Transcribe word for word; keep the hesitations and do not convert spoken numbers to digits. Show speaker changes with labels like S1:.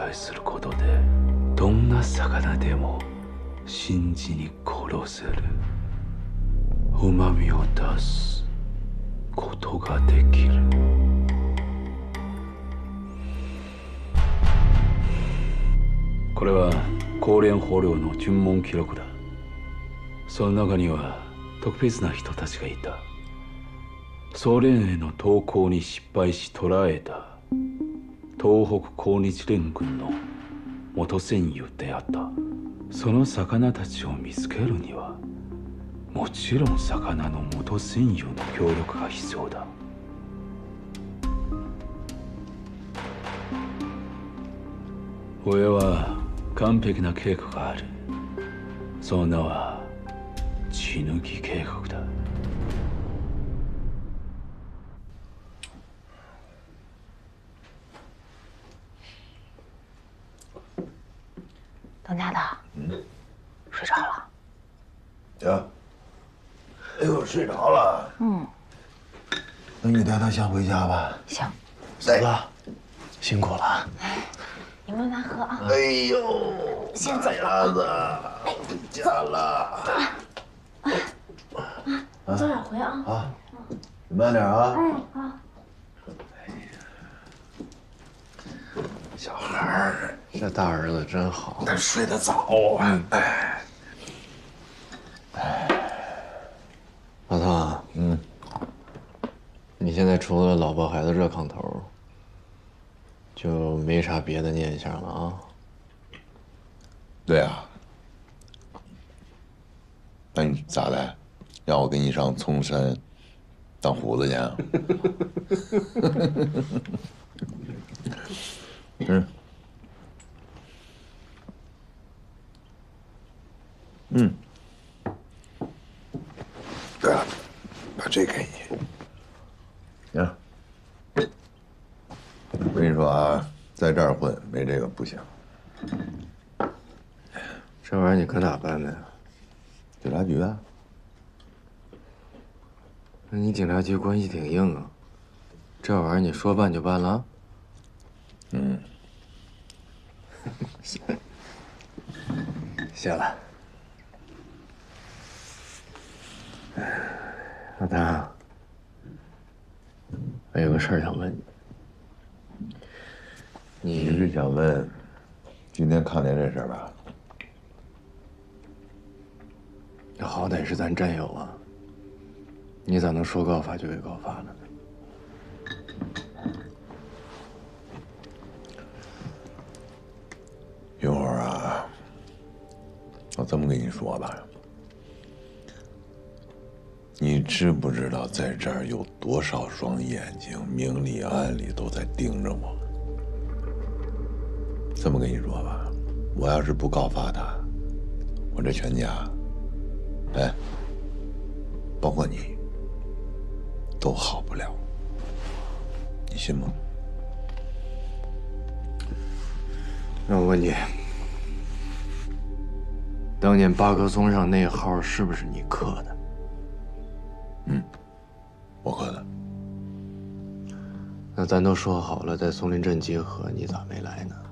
S1: 解することでどんな魚でも真摯に殺せるうまみを出すことができる。これは高連捕虜の尋問記録だ。その中には特別な人たちがいた。ソ連への投降に失敗し捕らえた東北抗日連軍の元戦友であった。その魚たちを見つけるにはもちろん魚の元戦友の協力が必要だ。俺は完璧な計画がある。その名は血抜き計画だ。
S2: 邓家的，嗯，睡着了。
S3: 呀，哎呦，睡着了。嗯，那你带他先回家吧。
S2: 行。
S3: 嫂子，
S4: 辛苦了。
S2: 你慢慢喝啊。
S3: 哎呦，
S2: 先走
S3: 鸭子，回家了。
S2: 啊，早点回啊。
S3: 啊，你慢点啊。
S2: 哎，好。
S4: 小孩儿，这大儿子真好。
S3: 他睡得早啊。哎，
S4: 哎，老汤，嗯，你现在除了老婆孩子热炕头，就没啥别的念想了啊？
S3: 对啊。那你咋的？让我跟你上嵩山当胡子去啊？嗯。嗯。对了，把这给你。行。我跟你说啊，在这儿混没这个不行。
S4: 这玩意儿你搁哪办的呀？
S3: 警察局啊。
S4: 那你警察局关系挺硬啊，这玩意儿你说办就办了？
S3: 嗯。
S4: 谢了。老大，我有个事儿想问你。你
S3: 你是想问今天抗联这事儿吧？
S4: 这好歹是咱战友啊，你咋能说告发就给告发了呢？
S3: 云儿啊，我这么跟你说吧，你知不知道在这儿有多少双眼睛，明里暗里都在盯着我？这么跟你说吧，我要是不告发他，我这全家，哎，包括你，都好不了，你信吗？
S4: 那我问你，当年八棵松上那号是不是你刻的？
S3: 嗯，我刻的。
S4: 那咱都说好了在松林镇集合，你咋没来呢？